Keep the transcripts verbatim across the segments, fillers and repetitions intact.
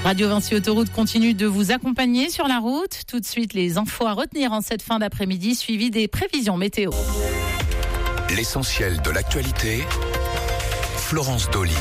Radio Vinci Autoroute continue de vous accompagner sur la route. Tout de suite, les infos à retenir en cette fin d'après-midi, suivi des prévisions météo. L'essentiel de l'actualité, Florence Dolly.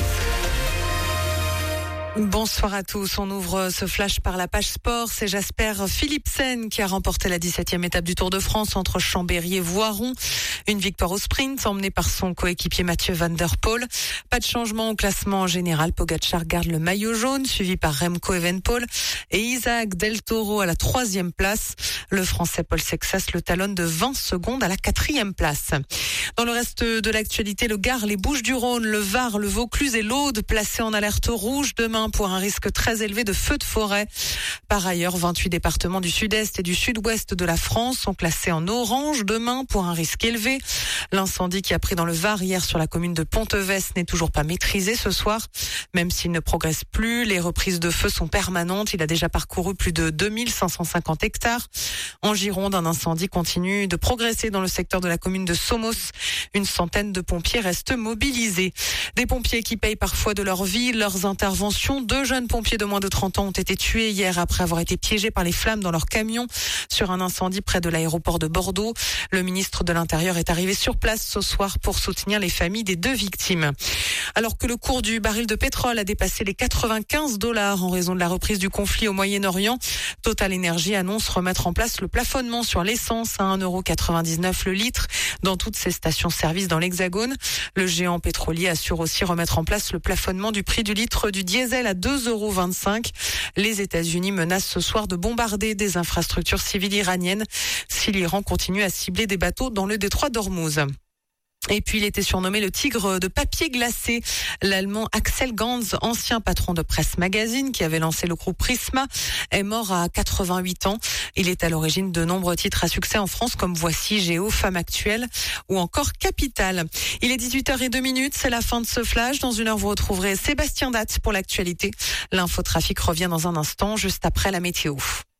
Bonsoir à tous. On ouvre ce flash par la page sport. C'est Jasper Philipsen qui a remporté la dix-septième étape du Tour de France entre Chambéry et Voiron. Une victoire au sprint emmenée par son coéquipier Mathieu Van Der Poel. Pas de changement au classement général. Pogacar garde le maillot jaune, suivi par Remco Evenepoel et Isaac Del Toro à la troisième place. Le Français Paul Sexas le talonne de vingt secondes à la quatrième place. Dans le reste de l'actualité, le Gard, les Bouches-du-Rhône, le Var, le Vaucluse et l'Aude placés en alerte rouge demain pour un risque très élevé de feux de forêt. Par ailleurs, vingt-huit départements du sud-est et du sud-ouest de la France sont classés en orange demain pour un risque élevé. L'incendie qui a pris dans le Var hier sur la commune de Ponteves n'est toujours pas maîtrisé ce soir. Même s'il ne progresse plus, les reprises de feu sont permanentes. Il a déjà parcouru plus de deux mille cinq cent cinquante hectares. En Gironde, un incendie continue de progresser dans le secteur de la commune de Somos. Une centaine de pompiers restent mobilisés. Des pompiers qui payent parfois de leur vie leurs interventions. Deux jeunes pompiers de moins de trente ans ont été tués hier après avoir été piégés par les flammes dans leur camion sur un incendie près de l'aéroport de Bordeaux. Le ministre de l'Intérieur est arrivé sur place ce soir pour soutenir les familles des deux victimes. Alors que le cours du baril de pétrole a dépassé les quatre-vingt-quinze dollars en raison de la reprise du conflit au Moyen-Orient, Total Energy annonce remettre en place le plafonnement sur l'essence à un euro quatre-vingt-dix-neuf le litre dans toutes ses stations-service dans l'Hexagone. Le géant pétrolier assure aussi remettre en place le plafonnement du prix du litre du diesel à deux euros vingt-cinq. Les États-Unis menacent ce soir de bombarder des infrastructures civiles iraniennes si l'Iran continue à cibler des bateaux dans le détroit d'Ormuz. Et puis, il était surnommé le tigre de papier glacé. L'Allemand Axel Ganz, ancien patron de Presse Magazine, qui avait lancé le groupe Prisma, est mort à quatre-vingt-huit ans. Il est à l'origine de nombreux titres à succès en France, comme Voici, Géo, Femme Actuelle ou encore Capital. Il est dix-huit heures zéro deux, c'est la fin de ce flash. Dans une heure, vous retrouverez Sébastien Datte pour l'actualité. L'infotrafic revient dans un instant, juste après la météo.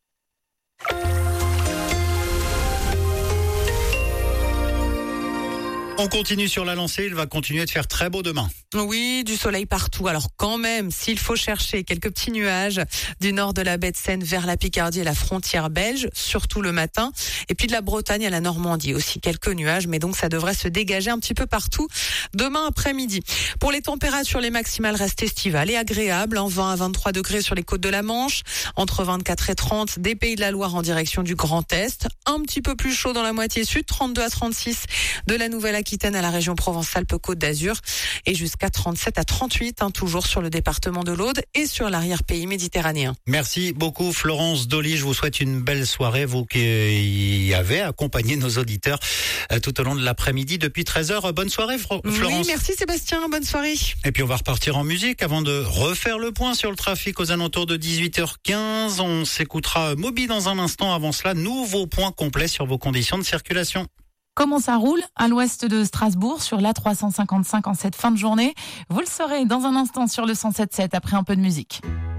On continue sur la lancée, il va continuer de faire très beau demain. Oui, du soleil partout. Alors quand même, s'il faut chercher quelques petits nuages du nord de la baie de Seine vers la Picardie et la frontière belge, surtout le matin, et puis de la Bretagne à la Normandie aussi quelques nuages, mais donc ça devrait se dégager un petit peu partout demain après-midi. Pour les températures, les maximales restent estivales et agréables, en vingt à vingt-trois degrés sur les côtes de la Manche, entre vingt-quatre et trente des Pays de la Loire en direction du Grand Est, un petit peu plus chaud dans la moitié sud, trente-deux à trente-six de la Nouvelle-Aquitaine à la région Provence-Alpes-Côte d'Azur et jusqu'à trente-sept à trente-huit, hein, toujours sur le département de l'Aude et sur l'arrière-pays méditerranéen. Merci beaucoup Florence Dolly, je vous souhaite une belle soirée, vous qui avez accompagné nos auditeurs tout au long de l'après-midi depuis treize heures. Bonne soirée Florence. Oui, merci Sébastien, bonne soirée. Et puis on va repartir en musique avant de refaire le point sur le trafic aux alentours de dix-huit heures quinze. On s'écoutera Moby dans un instant. Avant cela, nouveau point complet sur vos conditions de circulation. Comment ça roule à l'ouest de Strasbourg sur l'A trois cent cinquante-cinq en cette fin de journée? Vous le saurez dans un instant sur le cent sept virgule sept après un peu de musique.